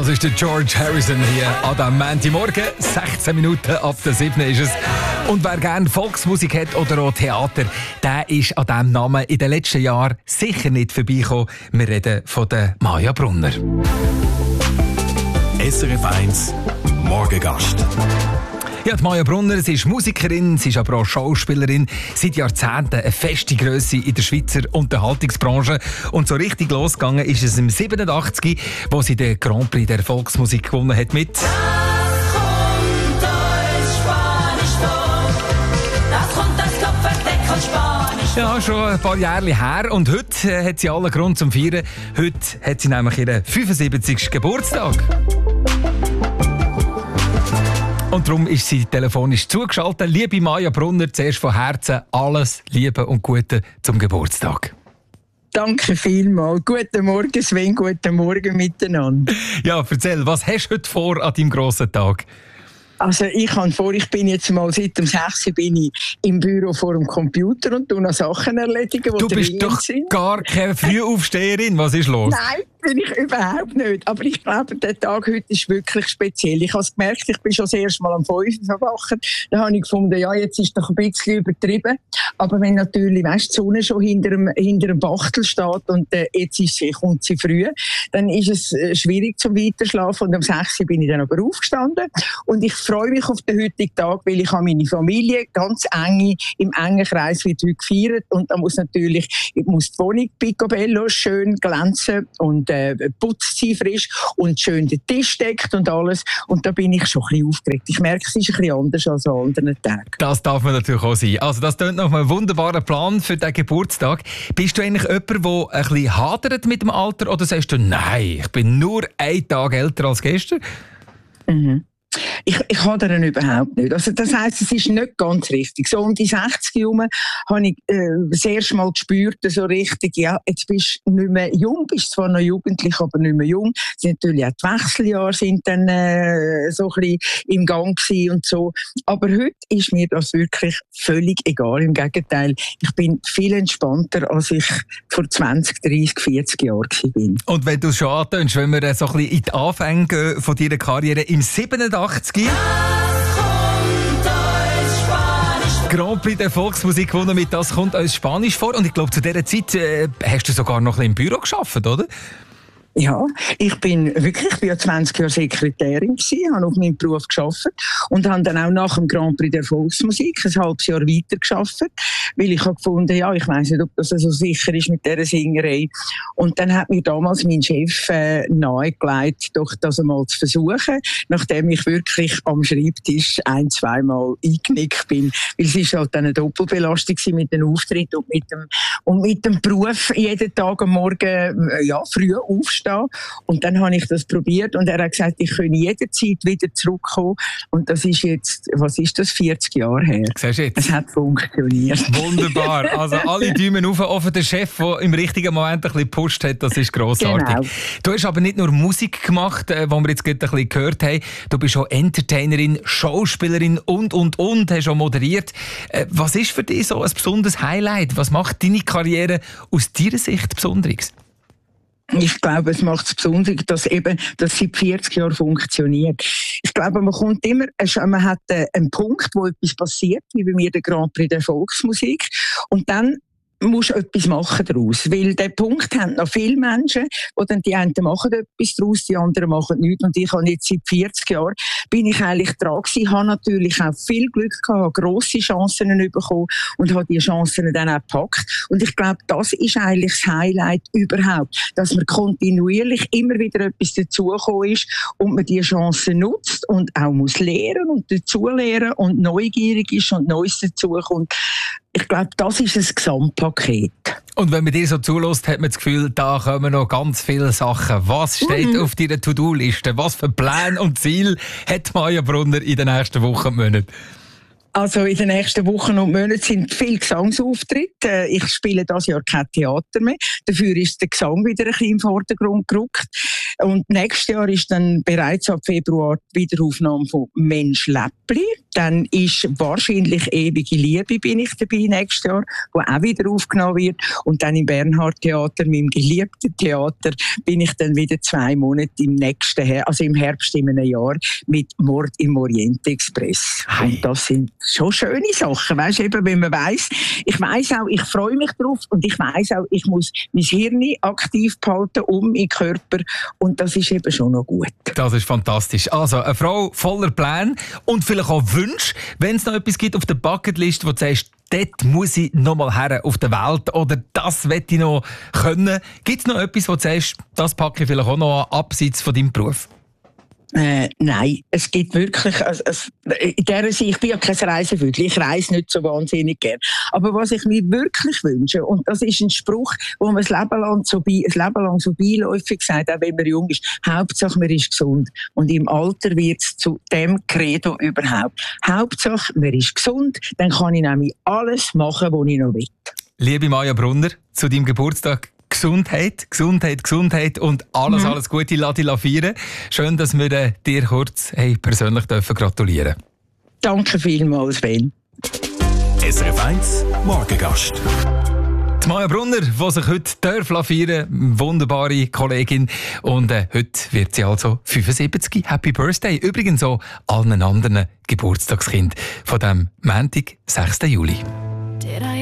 Das ist der George Harrison hier an diesem Montagmorgen. 16 Minuten ab der 7. ist es. Und wer gerne Volksmusik hat oder auch Theater, der ist an diesem Namen in den letzten Jahren sicher nicht vorbeigekommen. Wir reden von der Maja Brunner. SRF 1 Morgengast. Ja, die Maja Brunner, sie ist Musikerin, sie ist aber auch Schauspielerin. Seit Jahrzehnten eine feste Grösse in der Schweizer Unterhaltungsbranche. Und so richtig losgegangen ist es im 87, wo sie den Grand Prix der Volksmusik gewonnen hat mit... Ja, schon ein paar Jahre her. Und heute hat sie allen Grund zum Feiern. Heute hat sie nämlich ihren 75. Geburtstag. Und darum ist sie telefonisch zugeschaltet. Liebe Maja Brunner, zuerst von Herzen alles Liebe und Gute zum Geburtstag. Danke vielmals. Guten Morgen, Sven. Guten Morgen miteinander. Ja, erzähl, was hast du heute vor an deinem grossen Tag? Also ich bin jetzt mal seit dem 6. bin ich im Büro vor dem Computer und noch Sachen erledigen, die du bist doch sind. Gar keine Frühaufsteherin. Was ist los? Nein, bin ich überhaupt nicht. Aber ich glaube, der Tag heute ist wirklich speziell. Ich habe es gemerkt, ich bin schon das erste Mal um 5 Uhr verwacht. Da habe ich gefunden, ja, jetzt ist doch ein bisschen übertrieben. Aber wenn natürlich, weißt, die Sonne schon hinter dem Bachtel steht und jetzt kommt sie früh, dann ist es schwierig zum Weiterschlafen. Und um 6 Uhr bin ich dann aber aufgestanden. Und ich freue mich auf den heutigen Tag, weil ich habe meine Familie ganz im engen Kreis wird heute gefeiert. Und da muss natürlich, die Wohnung picobello schön glänzen und putzt sie frisch und schön den Tisch deckt und alles. Und da bin ich schon ein bisschen aufgeregt. Ich merke, es ist ein bisschen anders als an anderen Tagen. Das darf man natürlich auch sein. Also das klingt nach einem wunderbaren Plan für den Geburtstag. Bist du eigentlich jemand, der ein bisschen hadert mit dem Alter? Oder sagst du, nein, ich bin nur einen Tag älter als gestern? Mhm. Ich hadere überhaupt nicht. Also das heisst, es ist nicht ganz richtig. So um die 60 herum habe ich das erste Mal gespürt, so richtig, ja, jetzt bist du nicht mehr jung, bist zwar noch jugendlich, aber nicht mehr jung. Natürlich auch die Wechseljahre sind dann so ein bisschen im Gang gewesen und so. Aber heute ist mir das wirklich völlig egal. Im Gegenteil, ich bin viel entspannter, als ich vor 20, 30, 40 Jahren war. Und wenn du es schon antönst, wenn wir so ein bisschen in die Anfänge gehen von deiner Karriere im 87, Grand Prix der Volksmusik gewonnen mit «Das kommt uns Spanisch vor». Und ich glaube, zu dieser Zeit hast du sogar noch ein bisschen im Büro gearbeitet, oder? Ja, ich bin 20 Jahre Sekretärin gewesen, habe auf meinem Beruf gearbeitet und habe dann auch nach dem Grand Prix der Volksmusik ein halbes Jahr weiter gearbeitet, weil ich habe gefunden, ja, ich weiss nicht, ob das so sicher ist mit dieser Singerei. Und dann hat mir damals mein Chef nahegelegt, doch das einmal zu versuchen, nachdem ich wirklich am Schreibtisch 1-2 Mal eingenickt bin, weil es ist halt eine Doppelbelastung mit dem Auftritt und mit dem Beruf jeden Tag am Morgen früh aufstehen. Und dann habe ich das probiert und er hat gesagt, ich könne jederzeit wieder zurückkommen. Und das ist jetzt, 40 Jahre her. Siehst du jetzt? Es hat funktioniert. Wunderbar. Also alle Daumen auf, auch für den Chef, der im richtigen Moment ein bisschen gepusht hat. Das ist grossartig. Genau. Du hast aber nicht nur Musik gemacht, die wir jetzt gerade ein bisschen gehört haben. Du bist auch Entertainerin, Schauspielerin und. Hast auch moderiert. Was ist für dich so ein besonderes Highlight? Was macht deine Karriere aus deiner Sicht Besonderes? Ich glaube, es macht es besonders, dass das seit 40 Jahren funktioniert. Ich glaube, man hat einen Punkt, wo etwas passiert, wie bei mir der Grand Prix der Volksmusik. Und dann musst du etwas machen daraus. Weil der Punkt haben noch viele Menschen, die einen machen etwas daraus, die anderen machen nichts. Und ich habe jetzt seit 40 Jahren, bin ich eigentlich dran gewesen, habe natürlich auch viel Glück gehabt, habe grosse Chancen bekommen und habe diese Chancen dann auch gepackt. Und ich glaube, das ist eigentlich das Highlight überhaupt, dass man kontinuierlich immer wieder etwas dazugekommen ist und man diese Chancen nutzt und auch muss lernen und dazulernen und neugierig ist und Neues dazukommt. Ich glaube, das ist ein Gesamtpaket. Und wenn man dir so zulässt, hat man das Gefühl, da kommen noch ganz viele Sachen. Was steht auf deiner To-Do-Liste? Was für Pläne und Ziele hat Maja Brunner in den nächsten Wochen und Monaten? Also in den nächsten Wochen und Monaten sind viele Gesangsauftritte. Ich spiele dieses Jahr kein Theater mehr. Dafür ist der Gesang wieder ein bisschen im Vordergrund gerückt. Und nächstes Jahr ist dann bereits ab Februar die Wiederaufnahme von «Mensch Läppli». Dann ist wahrscheinlich «Ewige Liebe» bin ich dabei nächstes Jahr, wo auch wieder aufgenommen wird. Und dann im Bernhard-Theater, meinem geliebten Theater, bin ich dann wieder 2 Monate im im Herbst in einem Jahr mit «Mord im Orient Express». Hey. Und das sind schon schöne Sachen, weißt du, eben, wenn man weiss, ich weiss auch, ich freue mich drauf und ich weiss auch, ich muss mein Hirn aktiv behalten, im Körper, und das ist eben schon noch gut. Das ist fantastisch. Also, eine Frau voller Pläne und vielleicht auch Wünsche, wenn es noch etwas gibt auf der Bucketlist, wo du sagst, dort muss ich noch mal her auf der Welt oder das will ich noch können. Gibt es noch etwas, wo du sagst, das packe ich vielleicht auch noch an, abseits von deinem Beruf? Nein, es gibt wirklich, in der Sicht, ich bin ja kein Reisevögel, ich reise nicht so wahnsinnig gern. Aber was ich mir wirklich wünsche, und das ist ein Spruch, wo man ein Leben lang so beiläufig sagt, auch wenn man jung ist, Hauptsache man ist gesund. Und im Alter wird es zu dem Credo überhaupt. Hauptsache man ist gesund, dann kann ich nämlich alles machen, was ich noch will. Liebe Maja Brunner, zu deinem Geburtstag Gesundheit, Gesundheit, Gesundheit und alles Gute, lass dich feiern. Schön, dass wir dir kurz persönlich gratulieren dürfen. Danke vielmals, Sven. SRF 1 Morgengast. Die Maja Brunner, die sich heute feiern darf, wunderbare Kollegin. Und heute wird sie also 75. Happy Birthday. Übrigens auch allen anderen Geburtstagskind von dem Montag, 6. Juli.